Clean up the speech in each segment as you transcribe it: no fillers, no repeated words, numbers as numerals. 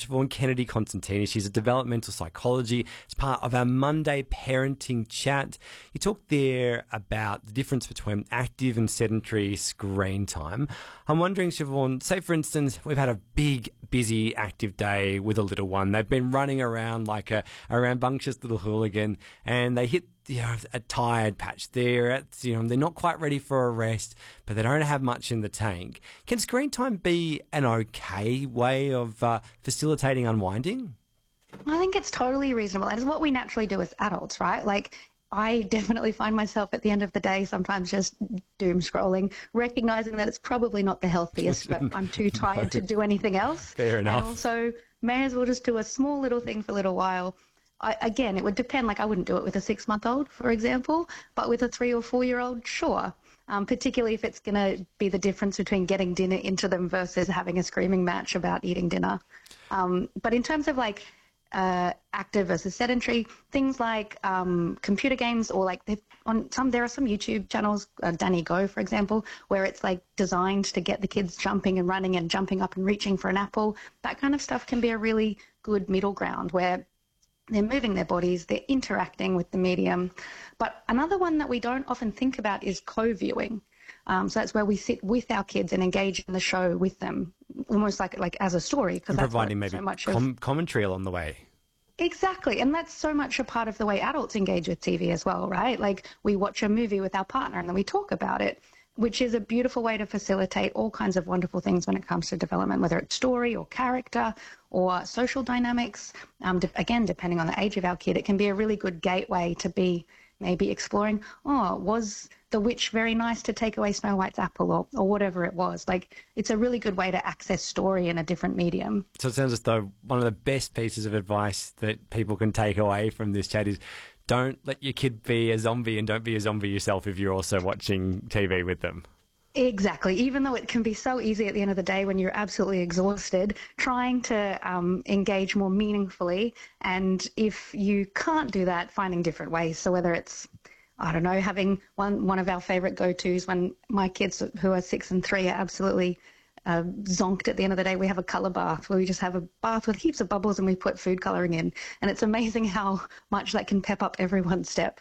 Siobhan Kennedy-Constantini. She's a developmental psychology. It's part of our Monday parenting chat. You talked there about the difference between active and sedentary screen time. I'm wondering, Siobhan, say for instance, we've had a big, busy, active day with a little one. They've been running around like a rambunctious little hooligan, and they hit a tired patch there. They're not quite ready for a rest, but they don't have much in the tank. Can screen time be an okay way of facilitating unwinding? I think it's totally reasonable. And it's what we naturally do as adults, right? Like, I definitely find myself at the end of the day sometimes just doom scrolling, recognizing that it's probably not the healthiest, but I'm too tired to do anything else. Fair enough. And also, may as well just do a small little thing for a little while. Again, it would depend. Like, I wouldn't do it with a 6-month-old, for example, but with a 3 or 4-year-old, sure. Particularly if it's going to be the difference between getting dinner into them versus having a screaming match about eating dinner. But in terms of like active versus sedentary, things like computer games, or like there are some YouTube channels, Danny Go, for example, where it's like designed to get the kids jumping and running and jumping up and reaching for an apple. That kind of stuff can be a really good middle ground where they're moving their bodies, they're interacting with the medium. But another one that we don't often think about is co-viewing. So that's where we sit with our kids and engage in the show with them, almost like as a story. And providing maybe so much commentary along the way. Exactly. And that's so much a part of the way adults engage with TV as well, right? Like, we watch a movie with our partner and then we talk about it, which is a beautiful way to facilitate all kinds of wonderful things when it comes to development, whether it's story or character or social dynamics. Again, depending on the age of our kid, it can be a really good gateway to be maybe exploring, was the witch very nice to take away Snow White's apple, or whatever it was. Like, it's a really good way to access story in a different medium. So it sounds as though one of the best pieces of advice that people can take away from this chat is don't let your kid be a zombie, and don't be a zombie yourself if you're also watching TV with them. Exactly. Even though it can be so easy at the end of the day when you're absolutely exhausted, trying to engage more meaningfully. And if you can't do that, finding different ways. So whether it's, I don't know, having one of our favourite go-tos when my kids who are 6 and 3 are absolutely zonked at the end of the day, we have a colour bath where we just have a bath with heaps of bubbles and we put food colouring in. And it's amazing how much that can pep up everyone's step.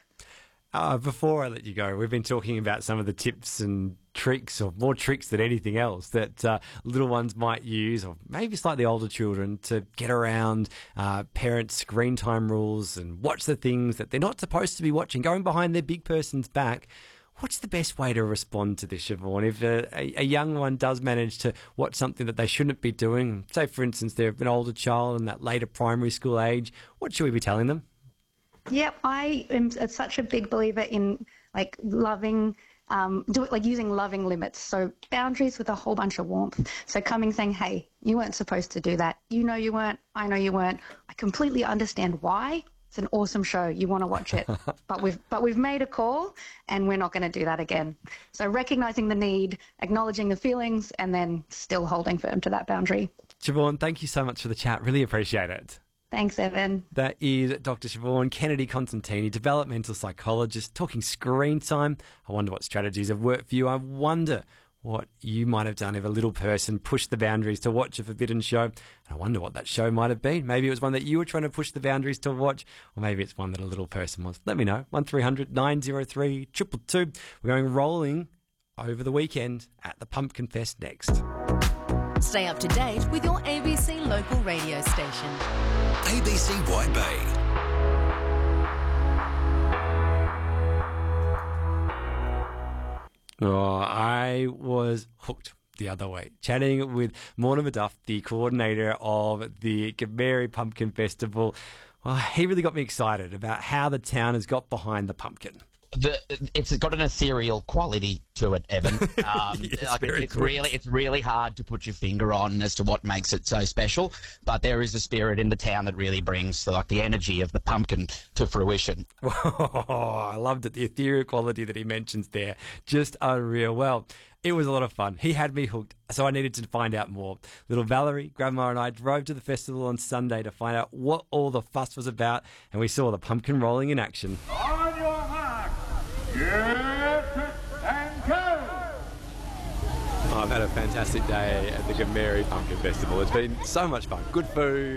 Before I let you go, we've been talking about some of the tips and tricks, or more tricks than anything else, that little ones might use, or maybe slightly older children, to get around parents' screen time rules and watch the things that they're not supposed to be watching, going behind their big person's back. What's the best way to respond to this, Siobhan? If a young one does manage to watch something that they shouldn't be doing, say, for instance, they're an older child in that later primary school age, what should we be telling them? Yep, I am such a big believer in like loving, using loving limits. So boundaries with a whole bunch of warmth. So coming saying, hey, you weren't supposed to do that. You know you weren't. I know you weren't. I completely understand why. It's an awesome show. You want to watch it. But we've made a call and we're not going to do that again. So recognizing the need, acknowledging the feelings, and then still holding firm to that boundary. Siobhan, thank you so much for the chat. Really appreciate it. Thanks, Evan. That is Dr. Siobhan Kennedy-Constantini, developmental psychologist, talking screen time. I wonder what strategies have worked for you. I wonder what you might have done if a little person pushed the boundaries to watch a forbidden show. And I wonder what that show might have been. Maybe it was one that you were trying to push the boundaries to watch, or maybe it's one that a little person was. Let me know. 1300 903 222. We're going rolling over the weekend at the Pumpkin Fest next. Stay up to date with your ABC local radio station. ABC White Bay. I was hooked the other way, chatting with Morna Maduff, the coordinator of the Gaberi Pumpkin Festival. Well, he really got me excited about how the town has got behind the pumpkin. It's got an ethereal quality to it, Evan. Yes, it's really hard to put your finger on as to what makes it so special. But there is a spirit in the town that really brings the energy of the pumpkin to fruition. Oh, I loved it. The ethereal quality that he mentions there, just unreal. Well, it was a lot of fun. He had me hooked, so I needed to find out more. Little Valerie, Grandma, and I drove to the festival on Sunday to find out what all the fuss was about, and we saw the pumpkin rolling in action. On your mark, get set and go! I've had a fantastic day at the Gaberi Pumpkin Festival. It's been so much fun. Good food.